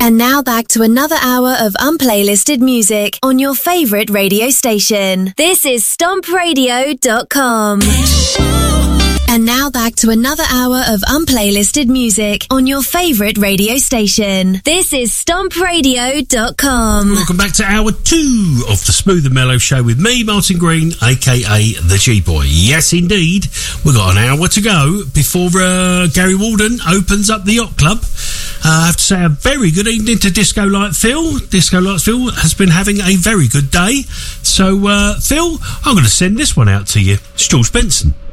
And now back to another hour of unplaylisted music on your favourite radio station. This is StompRadio.com. And now back to another hour of unplaylisted music on your favourite radio station. This is StompRadio.com. Welcome back to hour 2 of the Smooth and Mellow Show with me, Martin Green, a.k.a. The G-Boy. Yes, indeed. We've got an hour to go before Gary Walden opens up the yacht club. I have to say a very good evening to Disco Light Phil. Disco Light Phil has been having a very good day. So, Phil, I'm going to send this one out to you. It's George Benson.